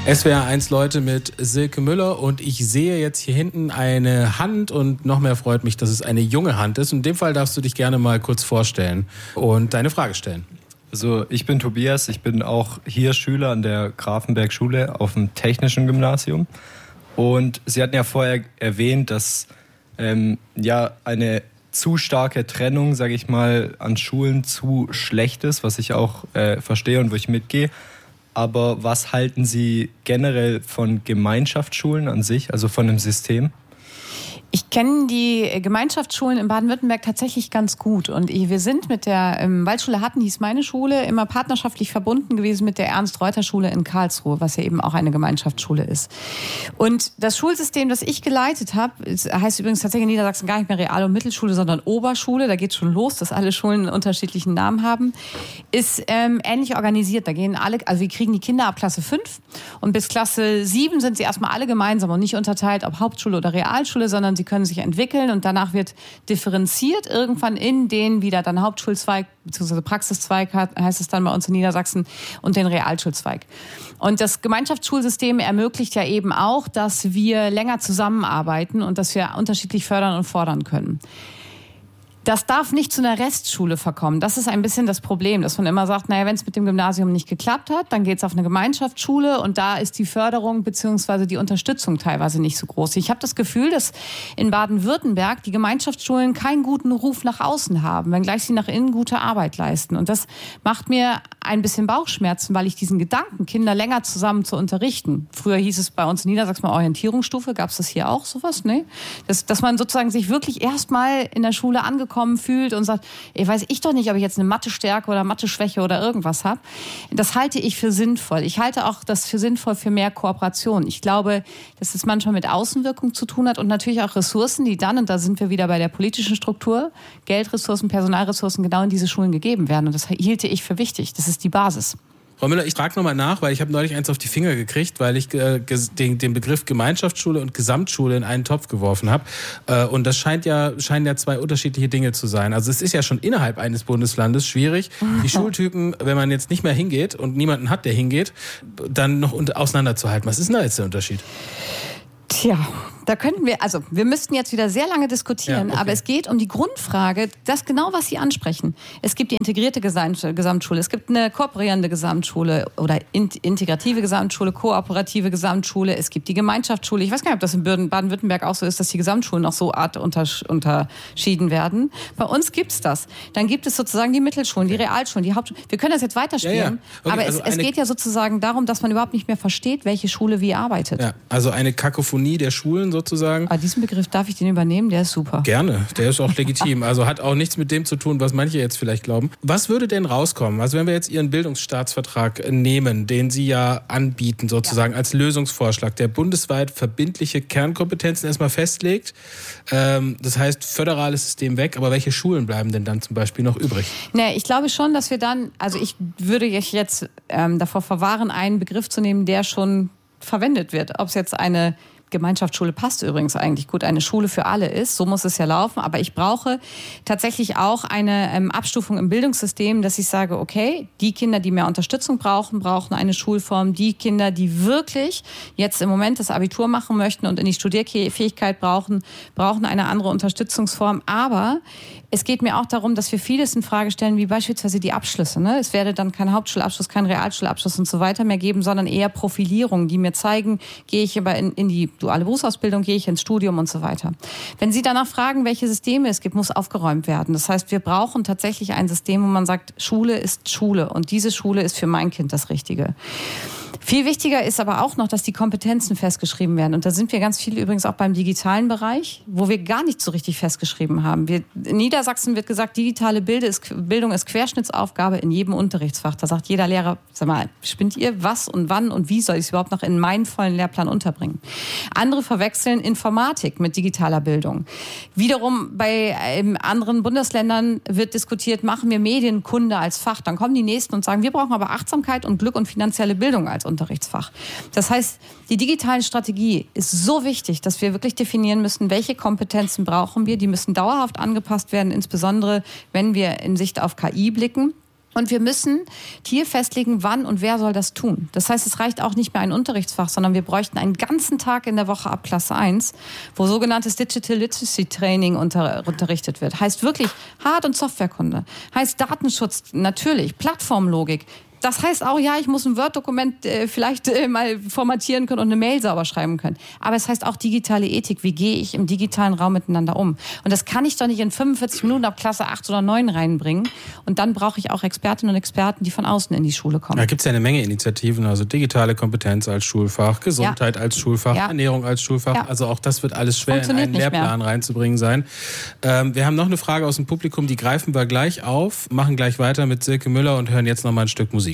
SWR1 Leute mit Silke Müller und ich sehe jetzt hier hinten eine Hand und noch mehr freut mich, dass es eine junge Hand ist. Und in dem Fall darfst du dich gerne mal kurz vorstellen und deine Frage stellen. Also ich bin Tobias, ich bin auch hier Schüler an der Grafenberg-Schule auf dem Technischen Gymnasium. Und Sie hatten ja vorher erwähnt, dass eine zu starke Trennung, sage ich mal, an Schulen zu schlecht ist, was ich auch verstehe und wo ich mitgehe. Aber was halten Sie generell von Gemeinschaftsschulen an sich, also von dem System? Ich kenne die Gemeinschaftsschulen in Baden-Württemberg tatsächlich ganz gut. Und wir sind mit der Waldschule Hatten, hieß meine Schule, immer partnerschaftlich verbunden gewesen mit der Ernst-Reuter-Schule in Karlsruhe, was ja eben auch eine Gemeinschaftsschule ist. Und das Schulsystem, das ich geleitet habe, heißt übrigens tatsächlich in Niedersachsen gar nicht mehr Real- und Mittelschule, sondern Oberschule. Da geht es schon los, dass alle Schulen einen unterschiedlichen Namen haben. Ist ähnlich organisiert. Da gehen alle, also wir kriegen die Kinder ab Klasse 5 und bis Klasse 7 sind sie erstmal alle gemeinsam und nicht unterteilt, ob Hauptschule oder Realschule, sondern sie können sich entwickeln und danach wird differenziert irgendwann in den wieder dann Hauptschulzweig bzw. Praxiszweig heißt es dann bei uns in Niedersachsen und den Realschulzweig. Und das Gemeinschaftsschulsystem ermöglicht ja eben auch, dass wir länger zusammenarbeiten und dass wir unterschiedlich fördern und fordern können. Das darf nicht zu einer Restschule verkommen. Das ist ein bisschen das Problem, dass man immer sagt, naja, wenn es mit dem Gymnasium nicht geklappt hat, dann geht es auf eine Gemeinschaftsschule und da ist die Förderung bzw. die Unterstützung teilweise nicht so groß. Ich habe das Gefühl, dass in Baden-Württemberg die Gemeinschaftsschulen keinen guten Ruf nach außen haben, wenngleich sie nach innen gute Arbeit leisten. Und das macht mir ein bisschen Bauchschmerzen, weil ich diesen Gedanken, Kinder länger zusammen zu unterrichten. Früher hieß es bei uns in Niedersachsen mal Orientierungsstufe, gab es das hier auch sowas? Ne? Dass man sozusagen sich wirklich erstmal in der Schule angekommen fühlt und sagt, weiß ich doch nicht, ob ich jetzt eine Mathe-Stärke oder Mathe-Schwäche oder irgendwas habe. Das halte ich für sinnvoll. Ich halte auch das für sinnvoll für mehr Kooperation. Ich glaube, dass es manchmal mit Außenwirkung zu tun hat und natürlich auch Ressourcen, die dann, und da sind wir wieder bei der politischen Struktur, Geldressourcen, Personalressourcen genau in diese Schulen gegeben werden. Und das hielte ich für wichtig. Das ist die Basis. Frau Müller, ich frage nochmal nach, weil ich habe neulich eins auf die Finger gekriegt, weil ich den Begriff Gemeinschaftsschule und Gesamtschule in einen Topf geworfen habe. Und das scheinen ja zwei unterschiedliche Dinge zu sein. Also es ist ja schon innerhalb eines Bundeslandes schwierig, die Schultypen, wenn man jetzt nicht mehr hingeht und niemanden hat, der hingeht, dann noch auseinanderzuhalten. Was ist denn da jetzt der Unterschied? Tja, da könnten wir müssten jetzt wieder sehr lange diskutieren, ja, okay. Aber es geht um die Grundfrage, das genau, was Sie ansprechen. Es gibt die integrierte Gesamtschule, es gibt eine kooperierende Gesamtschule oder integrative Gesamtschule, kooperative Gesamtschule, es gibt die Gemeinschaftsschule. Ich weiß gar nicht, ob das in Baden-Württemberg auch so ist, dass die Gesamtschulen noch so unterschieden werden. Bei uns gibt's das. Dann gibt es sozusagen die Mittelschulen, die Realschulen, die Hauptschulen. Wir können das jetzt weiterspielen, ja. Okay, aber es geht ja sozusagen darum, dass man überhaupt nicht mehr versteht, welche Schule wie arbeitet. Ja, also eine Kakophonie der Schulen sozusagen. Aber diesen Begriff, darf ich den übernehmen? Der ist super. Gerne, der ist auch legitim. Also hat auch nichts mit dem zu tun, was manche jetzt vielleicht glauben. Was würde denn rauskommen? Also wenn wir jetzt Ihren Bildungsstaatsvertrag nehmen, den Sie ja anbieten sozusagen als Lösungsvorschlag, der bundesweit verbindliche Kernkompetenzen erstmal festlegt. Das heißt, föderales System weg, aber welche Schulen bleiben denn dann zum Beispiel noch übrig? Nee, ich glaube schon, dass wir dann, also ich würde jetzt davor verwahren, einen Begriff zu nehmen, der schon verwendet wird. Ob es jetzt eine Gemeinschaftsschule passt übrigens eigentlich gut, eine Schule für alle ist, so muss es ja laufen, aber ich brauche tatsächlich auch eine Abstufung im Bildungssystem, dass ich sage, okay, die Kinder, die mehr Unterstützung brauchen eine Schulform, die Kinder, die wirklich jetzt im Moment das Abitur machen möchten und in die Studierfähigkeit brauchen eine andere Unterstützungsform, aber es geht mir auch darum, dass wir vieles in Frage stellen, wie beispielsweise die Abschlüsse. Ne? Es werde dann kein Hauptschulabschluss, kein Realschulabschluss und so weiter mehr geben, sondern eher Profilierungen, die mir zeigen, gehe ich aber in die duale Berufsausbildung, gehe ich ins Studium und so weiter. Wenn Sie danach fragen, welche Systeme es gibt, muss aufgeräumt werden. Das heißt, wir brauchen tatsächlich ein System, wo man sagt, Schule ist Schule und diese Schule ist für mein Kind das Richtige. Viel wichtiger ist aber auch noch, dass die Kompetenzen festgeschrieben werden. Und da sind wir ganz viel übrigens auch beim digitalen Bereich, wo wir gar nicht so richtig festgeschrieben haben. In Niedersachsen wird gesagt, digitale Bildung ist Querschnittsaufgabe in jedem Unterrichtsfach. Da sagt jeder Lehrer, sag mal, spinnt ihr, was und wann und wie soll ich es überhaupt noch in meinen vollen Lehrplan unterbringen? Andere verwechseln Informatik mit digitaler Bildung. Wiederum bei anderen Bundesländern wird diskutiert, machen wir Medienkunde als Fach. Dann kommen die Nächsten und sagen, wir brauchen aber Achtsamkeit und Glück und finanzielle Bildung als Unterrichtsfach. Das heißt, die digitale Strategie ist so wichtig, dass wir wirklich definieren müssen, welche Kompetenzen brauchen wir. Die müssen dauerhaft angepasst werden, insbesondere wenn wir in Sicht auf KI blicken. Und wir müssen hier festlegen, wann und wer soll das tun. Das heißt, es reicht auch nicht mehr ein Unterrichtsfach, sondern wir bräuchten einen ganzen Tag in der Woche ab Klasse 1, wo sogenanntes Digital Literacy Training unterrichtet wird. Heißt wirklich Hard- und Softwarekunde. Heißt Datenschutz, natürlich, Plattformlogik. Das heißt auch, ja, ich muss ein Word-Dokument vielleicht mal formatieren können und eine Mail sauber schreiben können. Aber es heißt auch digitale Ethik. Wie gehe ich im digitalen Raum miteinander um? Und das kann ich doch nicht in 45 Minuten ab Klasse 8 oder 9 reinbringen. Und dann brauche ich auch Expertinnen und Experten, die von außen in die Schule kommen. Da gibt es ja eine Menge Initiativen, also digitale Kompetenz als Schulfach, Gesundheit als Schulfach, Ernährung als Schulfach. Ja. Also auch das wird alles schwer in einen Lehrplan reinzubringen sein. Wir haben noch eine Frage aus dem Publikum, die greifen wir gleich auf, machen gleich weiter mit Silke Müller und hören jetzt noch mal ein Stück Musik.